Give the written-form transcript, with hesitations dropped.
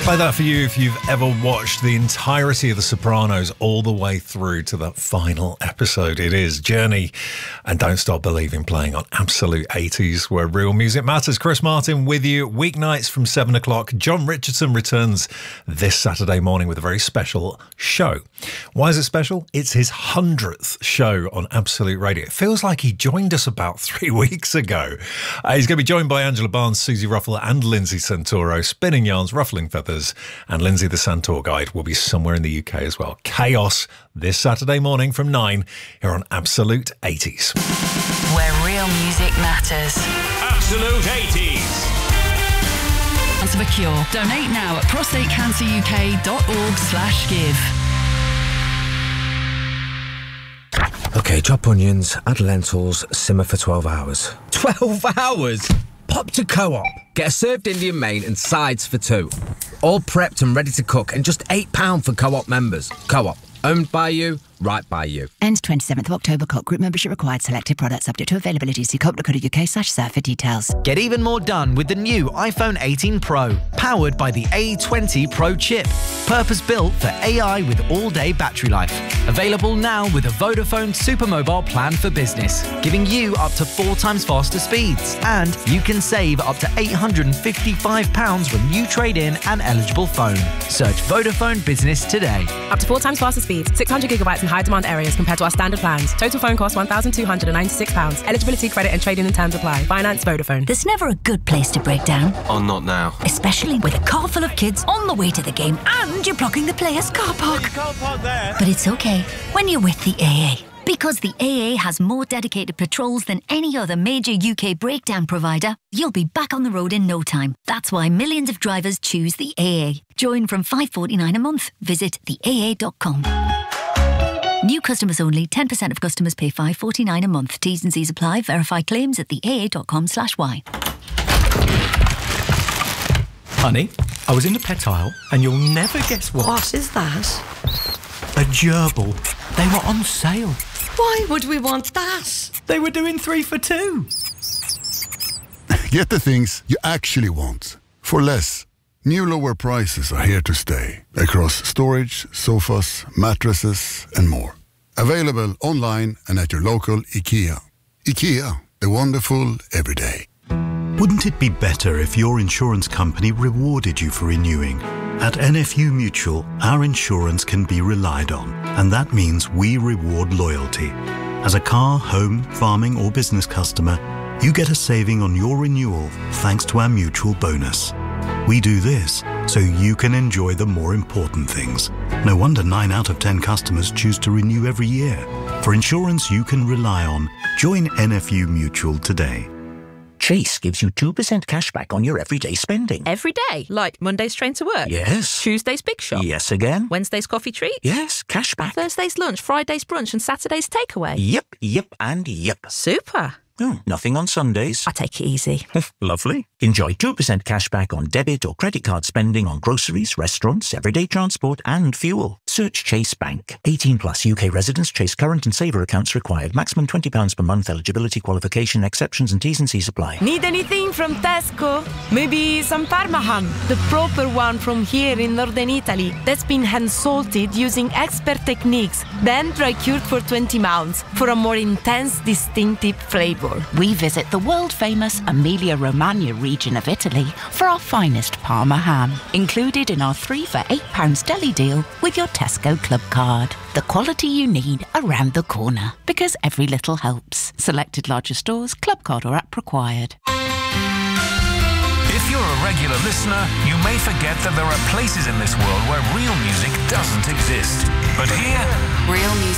Play that for you if you've ever watched the entirety of The Sopranos all the way through to the final episode. It is Journey and Don't Stop Believing, playing on Absolute 80s, where real music matters. Chris Martin with you weeknights from 7 o'clock. John Richardson returns this Saturday morning with a very special show. Why is it special? It's his 100th show on Absolute Radio. It feels like he joined us about 3 weeks ago. He's going to be joined by Angela Barnes, Susie Ruffle and Lindsay Santoro. Spinning yarns, ruffling feathers, and Lindsay the Santor Guide will be somewhere in the UK as well. Chaos this Saturday morning from 9 here on Absolute 80s. Where real music matters. Absolute 80s. Cancer for Cure. Donate now at prostatecanceruk.org/give. OK, chop onions, add lentils, simmer for 12 hours. 12 hours? Pop to Co-op. Get a served Indian main and sides for 2. All prepped and ready to cook, and just £8 for Co-op members. Co-op. Owned by you, right by you. Ends 27th of October. Co-op group membership required. Selected products subject to availability. See co-op.co.uk/surf for details. Get even more done with the new iPhone 18 Pro, powered by the A20 Pro chip. Purpose-built for AI with all-day battery life. Available now with a Vodafone Supermobile plan for business, giving you up to 4 times faster speeds. And you can save up to £855 when you trade in an eligible phone. Search Vodafone Business today. Up to 4 times faster speeds, 600 gigabytes in high-demand areas compared to our standard plans. Total phone cost £1,296. Eligibility, credit and trade-in and terms apply. Finance Vodafone. There's never a good place to break down. Oh, not now. Especially with a car full of kids on the way to the game and you're blocking the player's car park. But it's okay when you're with the AA. Because the AA has more dedicated patrols than any other major UK breakdown provider, you'll be back on the road in no time. That's why millions of drivers choose the AA. Join from $5.49 a month. Visit theaa.com. New customers only. 10% of customers pay $5.49 a month. T's and C's apply. Verify claims at theaa.com/y. Honey, I was in the pet aisle and you'll never guess what. What is that? A gerbil. They were on sale. Why would we want that? They were doing 3 for 2. Get the things you actually want for less. New lower prices are here to stay across storage, sofas, mattresses and more. Available online and at your local IKEA. IKEA, the wonderful everyday. Wouldn't it be better if your insurance company rewarded you for renewing? At NFU Mutual, our insurance can be relied on, and that means we reward loyalty. As a car, home, farming or business customer, you get a saving on your renewal thanks to our mutual bonus. We do this so you can enjoy the more important things. No wonder 9 out of 10 customers choose to renew every year. For insurance you can rely on, join NFU Mutual today. Chase gives you 2% cash back on your everyday spending. Every day? Like Monday's train to work? Yes. Tuesday's big shop? Yes again. Wednesday's coffee treat? Yes, cash back. Thursday's lunch, Friday's brunch and Saturday's takeaway? Yep, and yep. Super. Oh, nothing on Sundays. I take it easy. Lovely. Enjoy 2% cash back on debit or credit card spending on groceries, restaurants, everyday transport and fuel. Search Chase Bank. 18 plus UK residents. Chase current and saver accounts required. Maximum £20 per month. Eligibility, qualification, exceptions and T's and C's apply. Need anything from Tesco? Maybe some Parma ham, the proper one from here in northern Italy, that's been hand-salted using expert techniques, then dry-cured for 20 months for a more intense, distinctive flavour. We visit the world-famous Emilia-Romagna region of Italy for our finest Parma ham, included in our 3 for £8 deli deal with your Tesco Club card. The quality you need around the corner, because every little helps. Selected larger stores, Club card or app required. If you're a regular listener, you may forget that there are places in this world where real music doesn't exist. But here, real music